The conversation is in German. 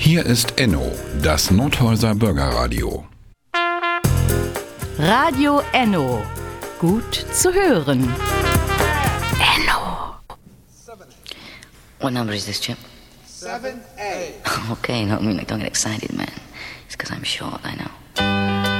Hier ist Enno, das Nothäuser Bürgerradio. Radio Enno. Gut zu hören. Enno. What number is this, Chip? 7A. Okay, don't get excited, man. It's because I'm short, I know.